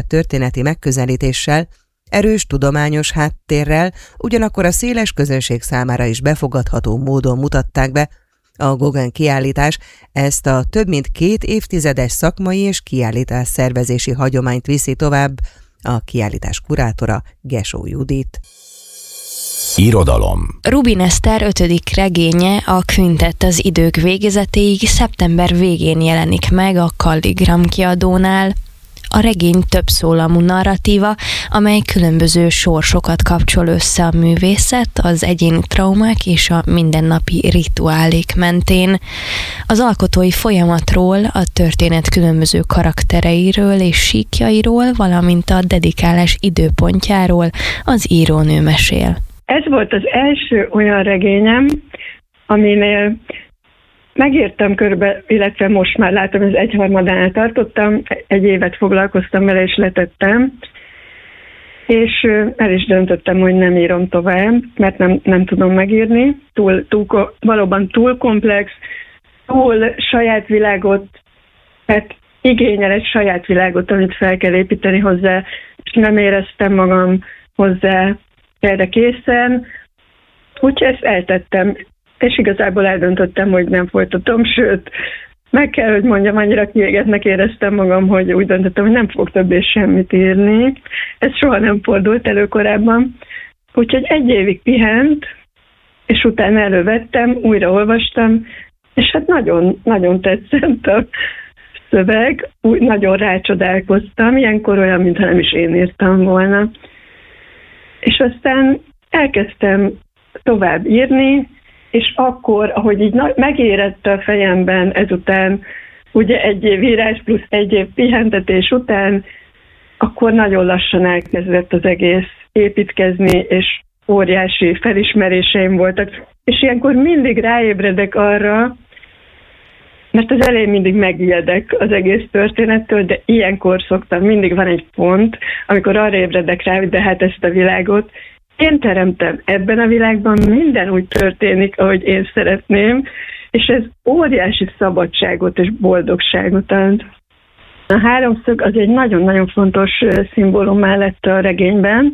történeti megközelítéssel, erős tudományos háttérrel, ugyanakkor a széles közönség számára is befogadható módon mutatták be. A Gauguin kiállítás ezt a több mint 2 évtizedes szakmai és kiállítás szervezési hagyományt viszi tovább. A kiállítás kurátora Gesó Judit. Irodalom. Rubin Eszter 5. regénye, a Quintett az idők végezetéig szeptember végén jelenik meg a Kalligram kiadónál. A regény többszólamú narratíva, amely különböző sorsokat kapcsol össze a művészet, az egyéni traumák és a mindennapi rituálék mentén. Az alkotói folyamatról, a történet különböző karaktereiről és síkjairól, valamint a dedikálás időpontjáról az írónő mesél. Ez volt az első olyan regényem, aminél megírtam körbe, illetve most már látom, hogy az 1/3-ánál tartottam, 1 évet foglalkoztam vele, és letettem, és el is döntöttem, hogy nem írom tovább, mert nem tudom megírni, valóban túl komplex, túl saját világot, tehát igényel egy saját világot, amit fel kell építeni hozzá, és nem éreztem magam hozzá erre készen, úgyhogy ezt eltettem, és igazából eldöntöttem, hogy nem folytatom, sőt, meg kell, hogy mondjam, annyira kiégetnek éreztem magam, hogy úgy döntöttem, hogy nem fogok többé semmit írni. Ez soha nem fordult elő korábban. Úgyhogy 1 évig pihent, és utána elővettem, újra olvastam, és hát nagyon, nagyon tetszett a szöveg, nagyon rácsodálkoztam, ilyenkor olyan, mintha nem is én írtam volna. És aztán elkezdtem tovább írni, és akkor, ahogy így megérett a fejemben ezután, ugye 1 év írás plusz 1 év pihentetés után, akkor nagyon lassan elkezdett az egész építkezni, és óriási felismeréseim voltak. És ilyenkor mindig ráébredek arra, mert az elején mindig megijedek az egész történettől, de ilyenkor szoktam, mindig van egy pont, amikor arra ébredek rá, hogy de hát ezt a világot én teremtem ebben a világban, minden úgy történik, ahogy én szeretném, és ez óriási szabadságot és boldogságot ad. A 3-szög az egy nagyon-nagyon fontos szimbólum mellett a regényben,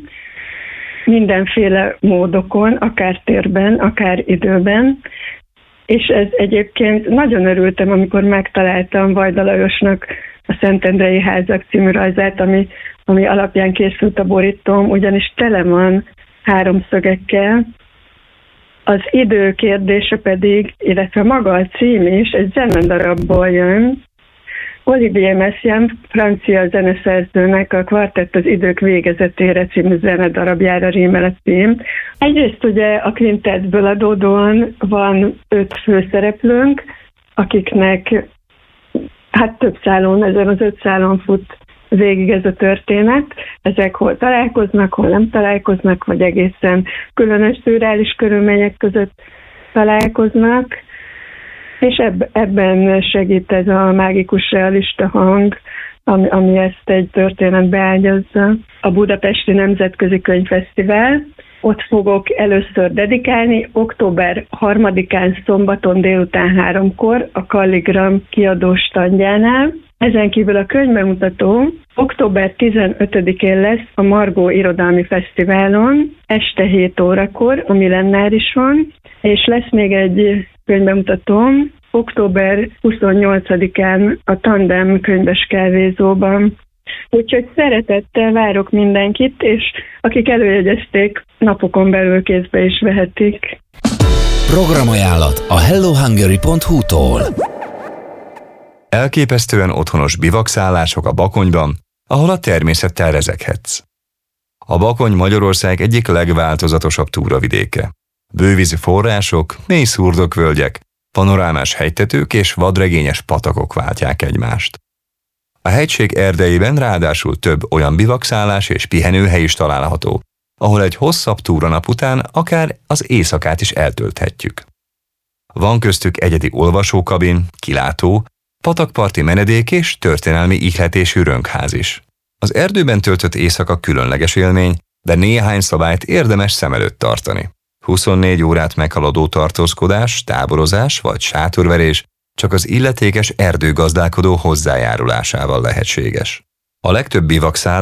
mindenféle módokon, akár térben, akár időben, és ez egyébként nagyon örültem, amikor megtaláltam Vajda Lajosnak a Szentendrei házak című rajzát, ami alapján készült a borítóm, ugyanis tele van 3-szögekkel. Az idő kérdése pedig, illetve maga a cím is egy zenedarabból jön. Olivier Messiaen, francia zeneszerzőnek a Kvartett az idők végezetére című zenedarabjára rímel a cím. Egyrészt ugye a Quintettből adódóan van 5 főszereplőnk, akiknek hát több szálon, ezen az 5 szálon fut végig ez a történet. Ezek hol találkoznak, hol nem találkoznak, vagy egészen különös szürreális körülmények között találkoznak. És ebben segít ez a mágikus realista hang, ami ezt egy történetbe ágyazza. A Budapesti Nemzetközi Könyvfesztivál, ott fogok először dedikálni, október 3-án szombaton délután 3-kor a Kalligram kiadó standjánál. Ezen kívül a könyvbemutató október 15-én lesz a Margó Irodalmi Fesztiválon, este 7 órakor, a Millenárison, és lesz még egy könyvbemutatóm október 28-án a Tandem könyves kávézóban. Úgyhogy szeretettel várok mindenkit, és akik előjegyezték, napokon belül kézbe is vehetik. Programajánlat a hellohungary.hu-tól. Elképesztően otthonos bivakszállások a Bakonyban, ahol a természettel rezeghetsz. A Bakony Magyarország egyik legváltozatosabb túravidéke. Bővízi források, mély szurdokvölgyek, panorámás hegytetők és vadregényes patakok váltják egymást. A hegység erdeiben ráadásul több olyan bivakszállás és pihenőhely is található, ahol egy hosszabb túranap után akár az éjszakát is eltölthetjük. Van köztük egyedi olvasókabin, kilátó, patakparti menedék és történelmi ihletésű rönkház is. Az erdőben töltött éjszaka különleges élmény, de néhány szabályt érdemes szem előtt tartani. 24 órát meghaladó tartózkodás, táborozás vagy sátorverés csak az illetékes erdőgazdálkodó hozzájárulásával lehetséges. A legtöbb bivakszállás